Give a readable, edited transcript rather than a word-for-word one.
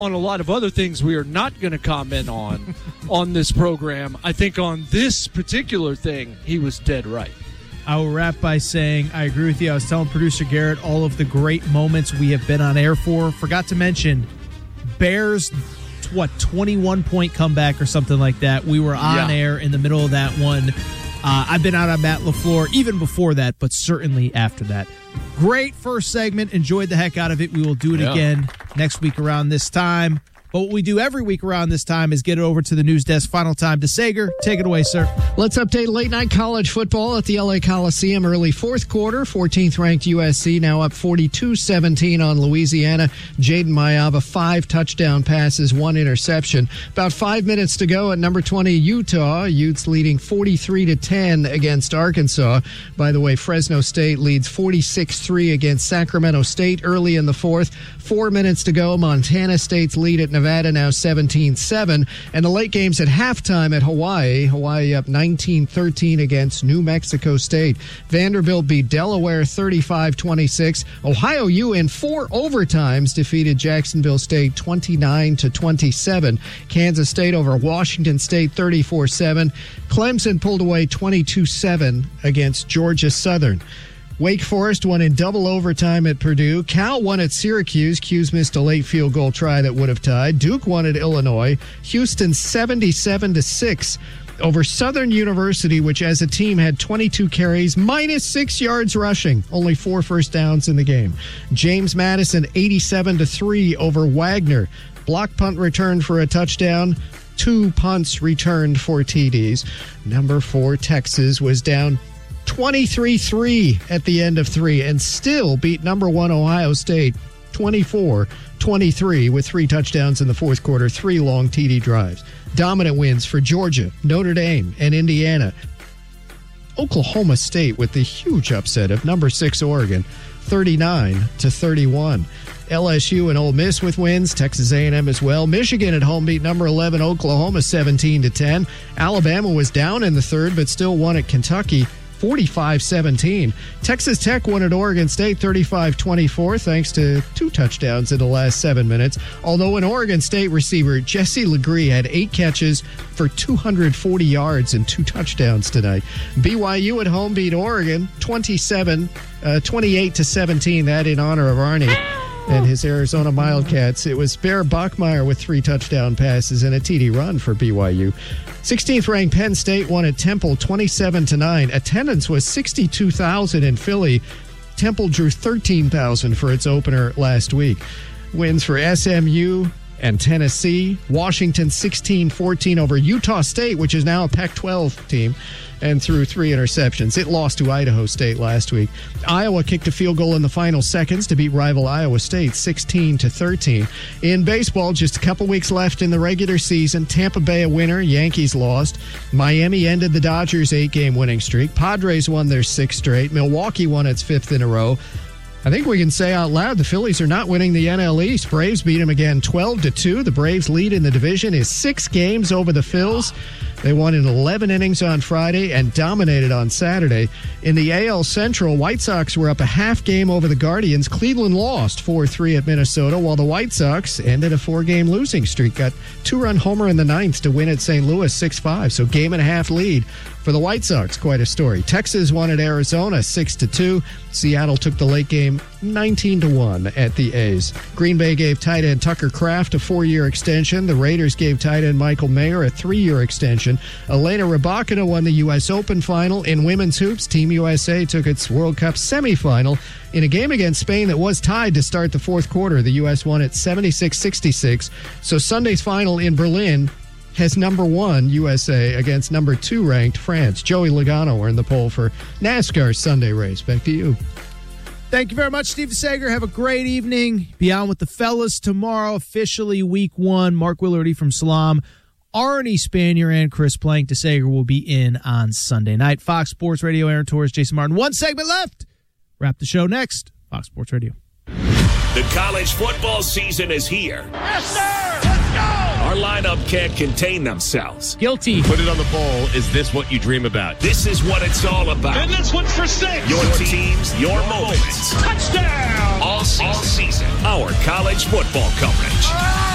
On a lot of other things we are not going to comment on this program. I think on this particular thing, he was dead right. I will wrap by saying I agree with you. I was telling producer Garrett all of the great moments we have been on air for. Forgot to mention Bears, 21-point comeback or something like that. We were on air in the middle of that one. I've been out on Matt LaFleur even before that, but certainly after that. Great first segment. Enjoyed the heck out of it. We will do it again next week around this time. But what we do every week around this time is get it over to the news desk. Final time. DeSager, take it away, sir. Let's update late-night college football at the LA Coliseum. Early fourth quarter, 14th-ranked USC now up 42-17 on Louisiana. Jaden Mayava, 5 touchdown passes, 1 interception. About 5 minutes to go at number 20, Utah. Utes leading 43-10 against Arkansas. By the way, Fresno State leads 46-3 against Sacramento State early in the fourth. 4 minutes to go. Montana State's lead at Nevada now 17-7. And the late games at halftime at Hawaii. Hawaii up 19-13 against New Mexico State. Vanderbilt beat Delaware 35-26. Ohio U in 4 overtimes defeated Jacksonville State 29-27. Kansas State over Washington State 34-7. Clemson pulled away 22-7 against Georgia Southern. Wake Forest won in double overtime at Purdue. Cal won at Syracuse. 'Cuse missed a late field goal try that would have tied. Duke won at Illinois. Houston 77-6 over Southern University, which as a team had 22 carries, minus 6 yards rushing. Only 4 first downs in the game. James Madison 87-3 over Wagner. Block punt returned for a touchdown. 2 punts returned for TDs. Number 4, Texas, was down 23-3 at the end of 3 and still beat number 1 Ohio State 24-23 with 3 touchdowns in the fourth quarter, 3 long TD drives. Dominant wins for Georgia, Notre Dame, and Indiana. Oklahoma State with the huge upset of number 6 Oregon, 39-31. LSU and Ole Miss with wins, Texas A&M as well. Michigan at home beat number 11 Oklahoma 17-10. Alabama was down in the third but still won at Kentucky 45-17. Texas Tech won at Oregon State 35-24 thanks to 2 touchdowns in the last 7 minutes. Although an Oregon State receiver, Jesse Legree, had 8 catches for 240 yards and 2 touchdowns tonight. BYU at home beat Oregon 28-17. That in honor of Arnie and his Arizona Wildcats. It was Bear Bachmeier with 3 touchdown passes and a TD run for BYU. 16th-ranked Penn State won at Temple 27-9. Attendance was 62,000 in Philly. Temple drew 13,000 for its opener last week. Wins for SMU and Tennessee. Washington 16-14 over Utah State, which is now a Pac-12 team, and threw 3 interceptions. It lost to Idaho State last week. Iowa kicked a field goal in the final seconds to beat rival Iowa State 16-13. In baseball, just a couple weeks left in the regular season. Tampa Bay a winner, Yankees lost. Miami ended the Dodgers' 8-game winning streak. Padres won their 6th straight. Milwaukee won its 5th in a row. I think we can say out loud the Phillies are not winning the NL East. Braves beat them again 12-2. The Braves' lead in the division is 6 games over the Phils. They won in 11 innings on Friday and dominated on Saturday. In the AL Central, White Sox were up a half game over the Guardians. Cleveland lost 4-3 at Minnesota, while the White Sox ended a 4-game losing streak. Got 2-run homer in the 9th to win at St. Louis 6-5. So game and a half lead for the White Sox. Quite a story. Texas won at Arizona 6-2. Seattle took the late game 19-1 at the A's. Green Bay gave tight end Tucker Kraft a 4-year extension. The Raiders gave tight end Michael Mayer a 3-year extension. Elena Rybakina won the U.S. Open final. In women's hoops, Team USA took its World Cup semifinal in a game against Spain that was tied to start the fourth quarter. The U.S. won it 76-66. So Sunday's final in Berlin has number 1 USA against number 2 ranked France. Joey Logano are in the poll for NASCAR's Sunday race. Back to you. Thank you very much, Steve DeSager. Have a great evening. Be on with the fellas tomorrow. Officially week 1. Mark Willardy from Salam, Arnie Spanier, and Chris Plank. DeSager will be in on Sunday night. Fox Sports Radio, Aaron Torres, Jason Martin. 1 segment left. Wrap the show next. Fox Sports Radio. The college football season is here. Yes, sir! Let's go! Our lineup can't contain themselves. Guilty. Put it on the poll. Is this what you dream about? This is what it's all about. And this one's for 6. Your teams, your moments. Touchdown! All season. Our college football coverage.